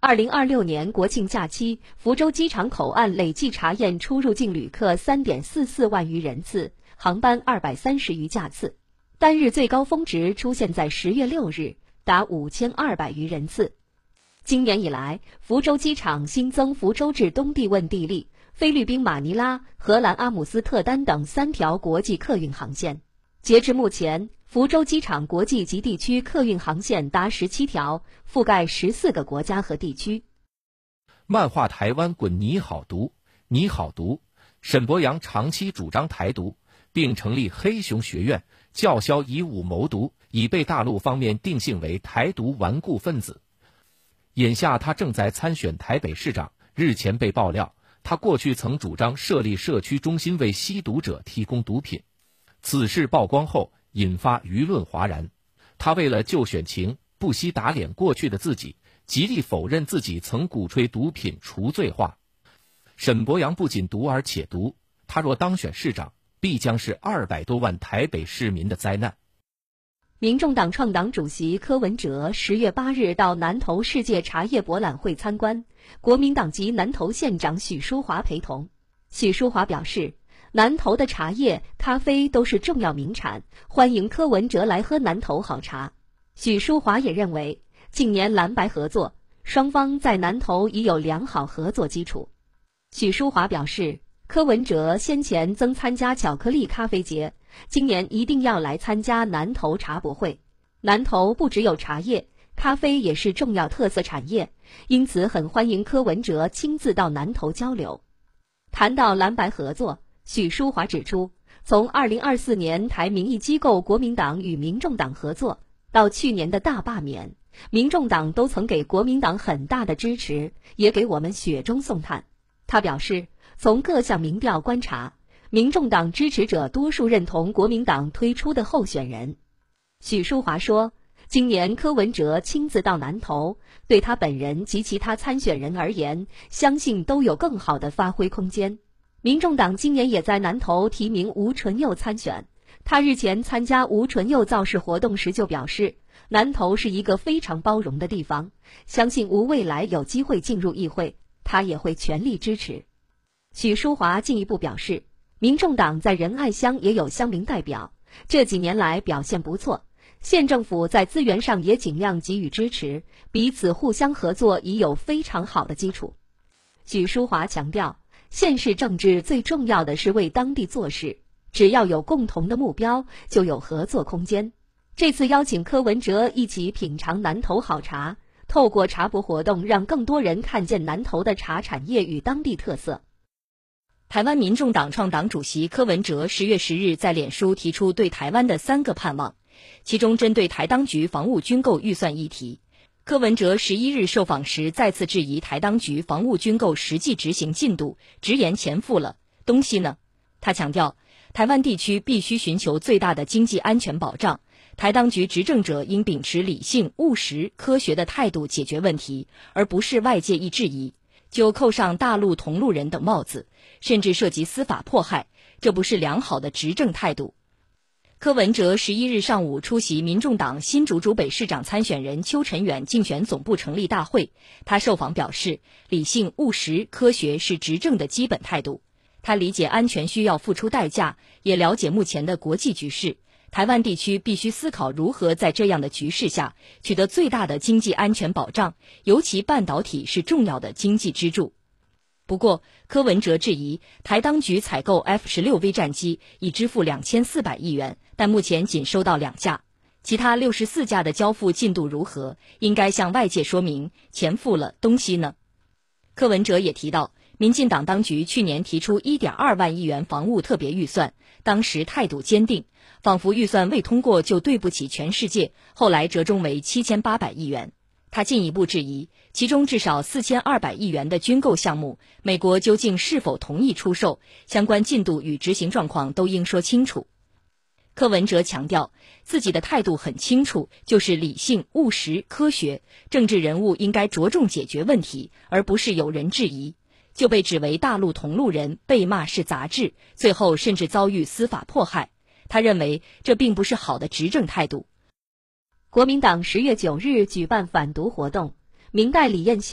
2026年国庆假期，福州机场口岸累计查验出入境旅客3.44万余人次，航班230余架次。单日最高峰值出现在10月6日，达5200余人次。今年以来，福州机场新增福州至东帝汶地利、菲律宾马尼拉、荷兰阿姆斯特丹等3条国际客运航线。截至目前，福州机场国际及地区客运航线达17条，覆盖14个国家和地区。 漫画台湾滚你好读，你好读。沈伯洋长期主张台独，并成立黑熊学院，叫嚣以武谋独，已被大陆方面定性为台独顽固分子。眼下他正在参选台北市长，日前被爆料，他过去曾主张设立社区中心为吸毒者提供毒品。此事曝光后，引发舆论哗然。他为了救选情，不惜打脸过去的自己，极力否认自己曾鼓吹毒品除罪化。沈伯洋不仅毒而且毒，他若当选市长，必将是200多万台北市民的灾难。 民众党创党主席柯文哲10月8日到南投世界茶叶博览会参观，国民党籍南投县长许淑华陪同。许淑华表示，南投的茶叶、咖啡都是重要名产，欢迎柯文哲来喝南投好茶。许淑华也认为，近年蓝白合作，双方在南投已有良好合作基础。许淑华表示，柯文哲先前曾参加巧克力咖啡节，今年一定要来参加南投茶博会。南投不只有茶叶，咖啡也是重要特色产业，因此很欢迎柯文哲亲自到南投交流。谈到蓝白合作，许淑华指出，从2024年台民意机构国民党与民众党合作，到去年的大罢免，民众党都曾给国民党很大的支持，也给我们雪中送炭。他表示，从各项民调观察，民众党支持者多数认同国民党推出的候选人。许淑华说，今年柯文哲亲自到南投，对他本人及其他参选人而言，相信都有更好的发挥空间。民众党今年也在南投提名吴淳佑参选，他日前参加吴淳佑造势活动时就表示，南投是一个非常包容的地方，相信吴未来有机会进入议会，他也会全力支持。许淑华进一步表示，民众党在仁爱乡也有乡民代表，这几年来表现不错，县政府在资源上也尽量给予支持，彼此互相合作已有非常好的基础。许淑华强调，县市政治最重要的是为当地做事，只要有共同的目标，就有合作空间。这次邀请柯文哲一起品尝南投好茶，透过茶博活动让更多人看见南投的茶产业与当地特色。 台湾民众党创党主席柯文哲10月10日在脸书提出对台湾的3个盼望，其中针对台当局防务军购预算议题，柯文哲11日受访时再次质疑台当局防务军购实际执行进度，直言钱付了，东西呢？他强调，台湾地区必须寻求最大的经济安全保障，台当局执政者应秉持理性、务实、科学的态度解决问题，而不是外界一质疑就扣上大陆同路人等帽子，甚至涉及司法迫害，这不是良好的执政态度。柯文哲11日上午出席民众党新竹竹北市长参选人邱成远竞选总部成立大会，他受访表示，理性、务实、科学是执政的基本态度。他理解安全需要付出代价，也了解目前的国际局势，台湾地区必须思考如何在这样的局势下取得最大的经济安全保障，尤其半导体是重要的经济支柱。不过，柯文哲质疑台当局采购 F-16V 战机已支付2400亿元，但目前仅收到2架，其他64架的交付进度如何，应该向外界说明，钱付了，东西呢？柯文哲也提到，民进党当局去年提出 1.2 万亿元防务特别预算，当时态度坚定，仿佛预算未通过就对不起全世界，后来折中为7800亿元。他进一步质疑，其中至少4200亿元的军购项目，美国究竟是否同意出售，相关进度与执行状况都应说清楚。柯文哲强调，自己的态度很清楚，就是理性、务实、科学，政治人物应该着重解决问题，而不是有人质疑，就被指为大陆同路人，被骂是杂志，最后甚至遭遇司法迫害。他认为这并不是好的执政态度。 国民党10月9日举办反毒活动，明代李彦